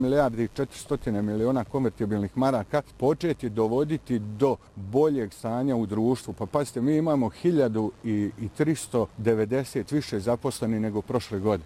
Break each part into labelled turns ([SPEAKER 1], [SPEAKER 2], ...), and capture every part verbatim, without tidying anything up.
[SPEAKER 1] milijardi i četiristo miliona konvertibilnih maraka početi dovoditi do boljeg stanja u društvu. Pa pazite, mi imamo hiljadu tristo devedeset više zaposlenih nego prošle godine.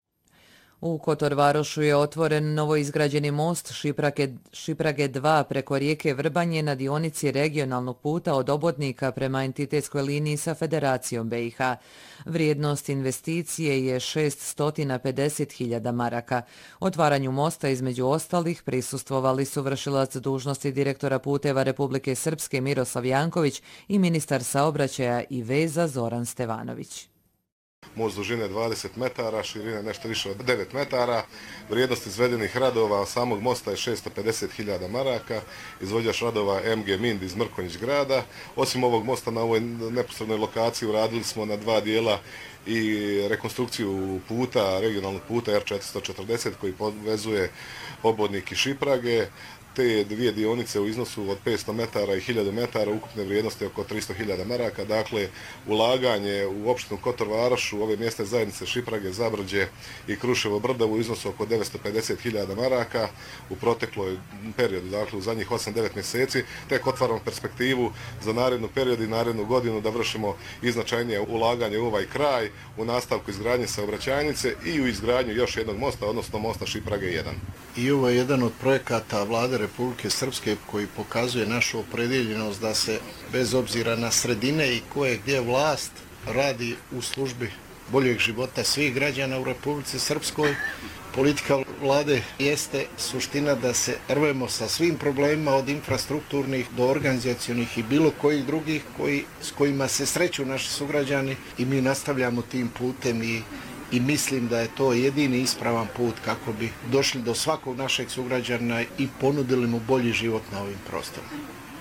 [SPEAKER 2] U Kotorvarošu je otvoren novoizgrađeni most Šiprage, Šiprage dva preko rijeke Vrbanje na dionici regionalnog puta od Obodnika prema entitetskoj liniji sa Federacijom B i H. Vrijednost investicije je šeststo pedeset hiljada maraka. Otvaranju mosta između ostalih prisustvovali su vršilac dužnosti direktora puteva Republike Srpske Miroslav Janković i ministar saobraćaja i veza Zoran Stevanović.
[SPEAKER 3] Most dužine dvadeset metara, širine nešto više od devet metara. Vrijednost izvedenih radova samog mosta je šeststo pedeset hiljada maraka. Izvođač radova M G Mind iz Mrkonjić grada. Osim ovog mosta na ovoj neposrednoj lokaciji uradili smo na dva dijela i rekonstrukciju puta, regionalnog puta R četiristo četrdeset koji povezuje Obodnik i Šiprage. Te dvije dionice u iznosu od petsto metara i hiljadu metara, ukupne vrijednosti oko tristo hiljada maraka. Dakle, ulaganje u opštinu Kotor-Varoš, ove mjesne zajednice Šiprage, Zabrđe i Kruševo Brdo u iznosu oko devetsto pedeset hiljada maraka u protekloj periodu, dakle u zadnjih osam devet mjeseci. Tek otvaramo perspektivu za narednu period i narednu godinu da vršimo i značajnije ulaganje u ovaj kraj, u nastavku izgradnje saobraćajnice i u izgradnju još jednog mosta, odnosno mosta Šiprage jedan.
[SPEAKER 4] I ovo je jedan od projekata Vlade Republike Srpske koji pokazuje našu opredjeljenost da se bez obzira na sredine i koje gdje vlast radi u službi boljeg života svih građana u Republici Srpskoj. Politika vlade jeste suština da se rvemo sa svim problemima od infrastrukturnih do organizacionih i bilo kojih drugih koji, s kojima se sreću naši sugrađani i mi nastavljamo tim putem i I mislim da je to jedini ispravan put kako bi došli do svakog našeg sugrađana i ponudili mu bolji život na ovim prostorima.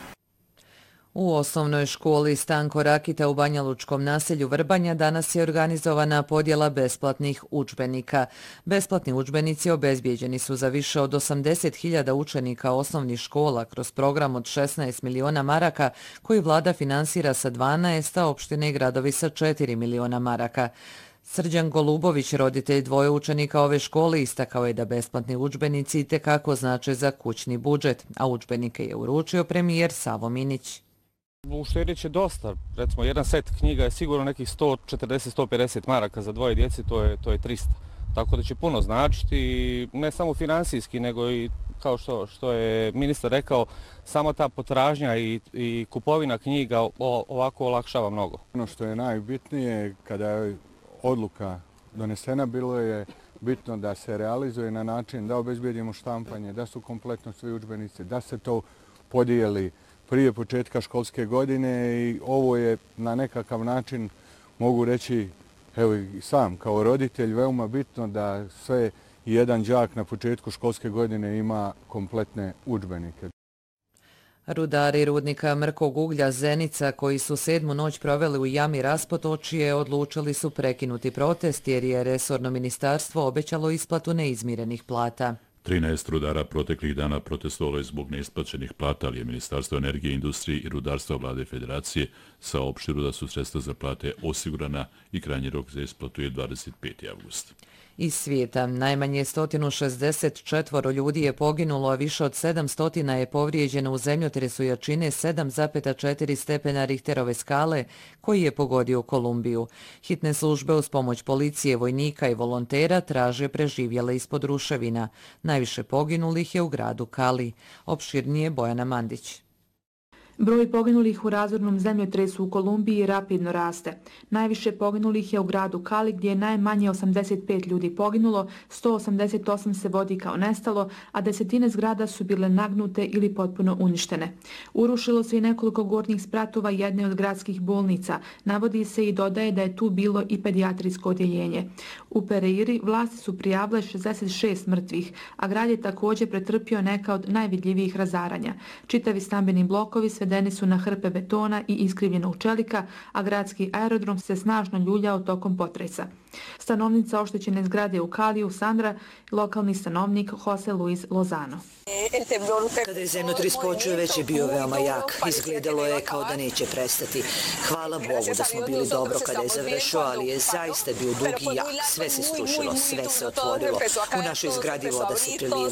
[SPEAKER 2] U osnovnoj školi Stanko Rakita u Banjalučkom naselju Vrbanja danas je organizovana podjela besplatnih udžbenika. Besplatni udžbenici obezbijeđeni su za više od osamdeset hiljada učenika osnovnih škola kroz program od šesnaest miliona maraka koji vlada finansira sa dvanaest, a opštine i gradovi sa četiri miliona maraka. Srđan Golubović, roditelj dvoje učenika ove škole, istakao je da besplatni udžbenici itekako znače za kućni budžet, a udžbenike je uručio premijer Savo Minić.
[SPEAKER 5] Uštedjet će dosta, recimo jedan set knjiga je sigurno nekih sto četrdeset do sto pedeset maraka za dvoje djece, to je, to je tristo. Tako da će puno značiti, ne samo finansijski, nego i kao što, što je ministar rekao, samo ta potražnja i, i kupovina knjiga o, ovako olakšava mnogo.
[SPEAKER 1] Ono što je najbitnije kada je odluka donesena, bilo je bitno da se realizuje na način da obezbijedimo štampanje, da su kompletno svi udžbenici, da se to podijeli prije početka školske godine i ovo je na nekakav način, mogu reći, evo i sam kao roditelj, veoma bitno da sve jedan đak na početku školske godine ima kompletne udžbenike.
[SPEAKER 2] Rudari rudnika mrkog uglja Zenica, koji su sedmu noć proveli u jami Raspotočije, odlučili su prekinuti protest jer je resorno ministarstvo obećalo isplatu neizmirenih plata.
[SPEAKER 6] trinaest rudara proteklih dana protestovalo je zbog neisplaćenih plata, ali je Ministarstvo energije, industrije i rudarstva vlade federacije saopštilo da su sredstva za plate osigurana i krajnji rok za isplatu je dvadeset peti avgust.
[SPEAKER 2] Iz svijeta najmanje sto šezdeset četiri ljudi je poginulo, a više od sedamsto je povrijeđeno u zemljotresu jačine sedam zarez četiri stepena Richterove skale koji je pogodio Kolumbiju. Hitne službe uz pomoć policije, vojnika i volontera traže preživjele ispod ruševina. Najviše poginulih je u gradu Kali. Opširnije Bojana Mandić.
[SPEAKER 7] Broj poginulih u razornom zemljotresu u Kolumbiji rapidno raste. Najviše poginulih je u gradu Kali gdje je najmanje osamdeset pet ljudi poginulo, sto osamdeset osam se vodi kao nestalo, a desetine zgrada su bile nagnute ili potpuno uništene. Urušilo se i nekoliko gornjih spratova jedne od gradskih bolnica. Navodi se i dodaje da je tu bilo i pedijatrijsko odjeljenje. U Pereiri vlasti su prijavile šezdeset šest mrtvih, a grad je također pretrpio neka od najvidljivijih razaranja. Čitavi stambeni blokovi sve svedeni su na hrpe betona i iskrivljenog čelika, a gradski aerodrom se snažno ljuljao tokom potresa. Stanovnica oštećene zgrade u Kaliju, Sandra, lokalni stanovnik Jose Luis Lozano.
[SPEAKER 8] Kada je zemljotres počeo, već je bio veoma jak. Izgledalo je kao da neće prestati. Hvala Bogu da smo bili dobro kada je završio, ali je zaista bio dug i jak. Sve se strušilo, sve se otvorilo. U našoj zgradi voda se priliva.